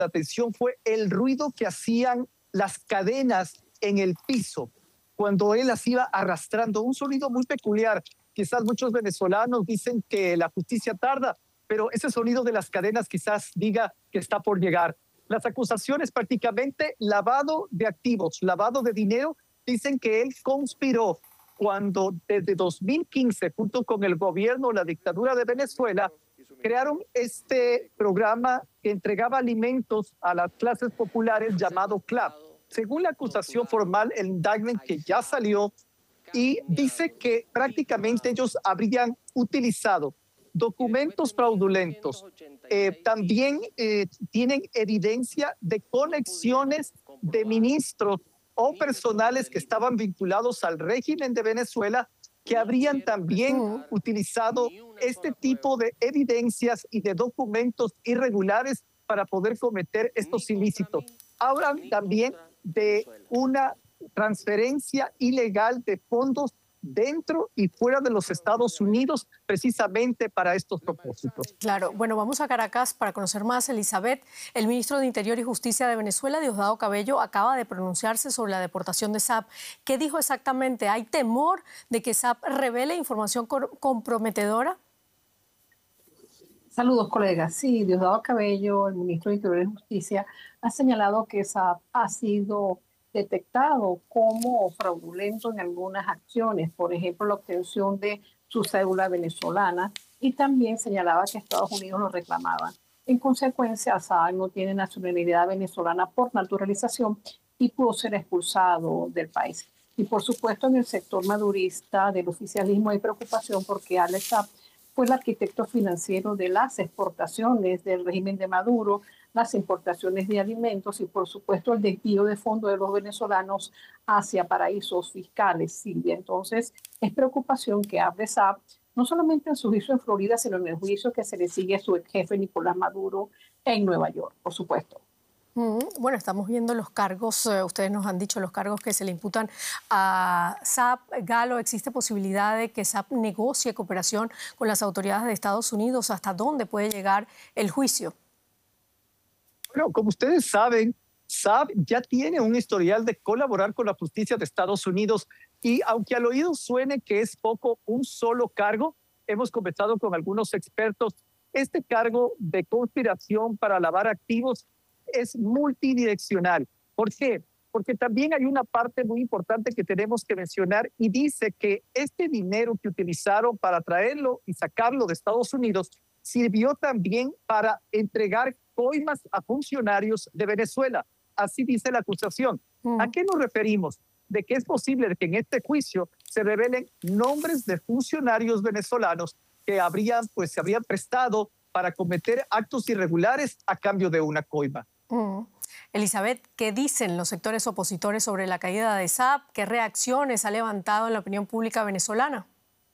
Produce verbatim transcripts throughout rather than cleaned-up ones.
atención fue el ruido que hacían las cadenas en el piso cuando él las iba arrastrando. Un sonido muy peculiar. Quizás muchos venezolanos dicen que la justicia tarda, pero ese sonido de las cadenas quizás diga que está por llegar. Las acusaciones, prácticamente lavado de activos, lavado de dinero, dicen que él conspiró cuando desde dos mil quince, junto con el gobierno, la dictadura de Venezuela, crearon este programa que entregaba alimentos a las clases populares llamado CLAP. Según la acusación formal, el indictment que ya salió, y dice que prácticamente ellos habrían utilizado documentos fraudulentos. Eh, también eh, tienen evidencia de conexiones de ministros o personales que estaban vinculados al régimen de Venezuela, que habrían también uh. utilizado este tipo de evidencias y de documentos irregulares para poder cometer estos ilícitos. Hablan también de una transferencia ilegal de fondos dentro y fuera de los Estados Unidos, precisamente para estos propósitos. Claro. Bueno, vamos a Caracas para conocer más. Elizabeth, el ministro de Interior y Justicia de Venezuela, Diosdado Cabello, acaba de pronunciarse sobre la deportación de S A P. ¿Qué dijo exactamente? ¿Hay temor de que S A P revele información comprometedora? Saludos, colegas. Sí, Diosdado Cabello, el ministro de Interior y Justicia, ha señalado que S A P ha sido detectado como fraudulento en algunas acciones, por ejemplo, la obtención de su cédula venezolana, y también señalaba que Estados Unidos lo reclamaba. En consecuencia, S A P no tiene nacionalidad venezolana por naturalización y pudo ser expulsado del país. Y por supuesto, en el sector madurista del oficialismo hay preocupación porque Alex Saab fue el arquitecto financiero de las exportaciones del régimen de Maduro, las importaciones de alimentos y, por supuesto, el desvío de fondos de los venezolanos hacia paraísos fiscales, Silvia. Entonces, es preocupación que hable S A P, no solamente en su juicio en Florida, sino en el juicio que se le sigue a su ex jefe Nicolás Maduro en Nueva York, por supuesto. Mm, bueno, estamos viendo los cargos, eh, ustedes nos han dicho los cargos que se le imputan a S A P. Galo, ¿existe posibilidad de que S A P negocie cooperación con las autoridades de Estados Unidos? ¿Hasta dónde puede llegar el juicio? Bueno, como ustedes saben, S A P ya tiene un historial de colaborar con la justicia de Estados Unidos, y aunque al oído suene que es poco un solo cargo, hemos conversado con algunos expertos, este cargo de conspiración para lavar activos es multidireccional. ¿Por qué? Porque también hay una parte muy importante que tenemos que mencionar, y dice que este dinero que utilizaron para traerlo y sacarlo de Estados Unidos sirvió también para entregar coimas a funcionarios de Venezuela. Así dice la acusación. Mm. ¿A qué nos referimos? De que es posible que en este juicio se revelen nombres de funcionarios venezolanos que habrían, pues, se habrían prestado para cometer actos irregulares a cambio de una coima. Mm. Elizabeth, ¿qué dicen los sectores opositores sobre la caída de S A P? ¿Qué reacciones ha levantado en la opinión pública venezolana?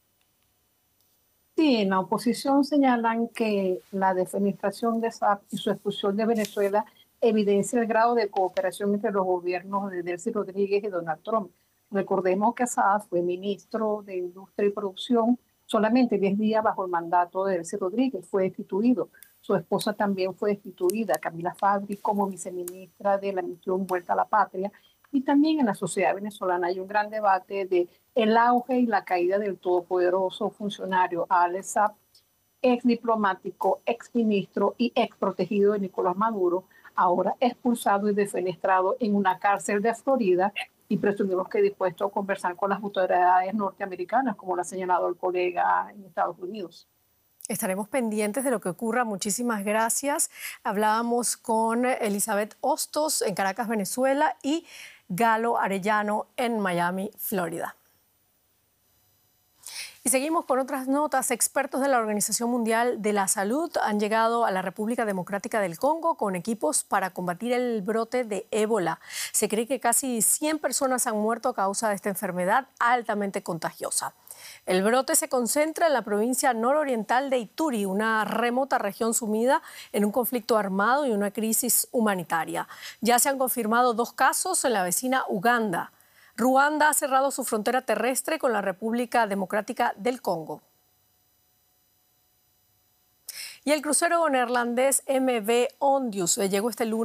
Sí, en la oposición señalan que la defenestración de S A P y su expulsión de Venezuela evidencia el grado de cooperación entre los gobiernos de Delcy Rodríguez y Donald Trump. Recordemos que S A P fue ministro de Industria y Producción solamente diez días bajo el mandato de Delcy Rodríguez, fue destituido. Su esposa también fue destituida, Camila Fabri, como viceministra de la misión Vuelta a la Patria. Y también en la sociedad venezolana hay un gran debate de el auge y la caída del todopoderoso funcionario Alex Saab, ex diplomático, ex ministro y ex protegido de Nicolás Maduro, ahora expulsado y defenestrado en una cárcel de Florida, y presumimos que dispuesto a conversar con las autoridades norteamericanas, como lo ha señalado el colega en Estados Unidos. Estaremos pendientes de lo que ocurra. Muchísimas gracias. Hablábamos con Elizabeth Hostos en Caracas, Venezuela, y Galo Arellano en Miami, Florida. Y seguimos con otras notas. Expertos de la Organización Mundial de la Salud han llegado a la República Democrática del Congo con equipos para combatir el brote de ébola. Se cree que casi cien personas han muerto a causa de esta enfermedad altamente contagiosa. El brote se concentra en la provincia nororiental de Ituri, una remota región sumida en un conflicto armado y una crisis humanitaria. Ya se han confirmado dos casos en la vecina Uganda. Ruanda ha cerrado su frontera terrestre con la República Democrática del Congo. Y el crucero neerlandés M V Ondius llegó este lunes